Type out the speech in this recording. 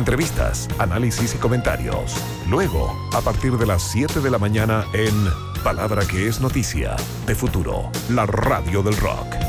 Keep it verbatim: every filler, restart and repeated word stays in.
Entrevistas, análisis y comentarios. Luego, a partir de las siete de la mañana en Palabra que es noticia, de Futuro, la radio del rock.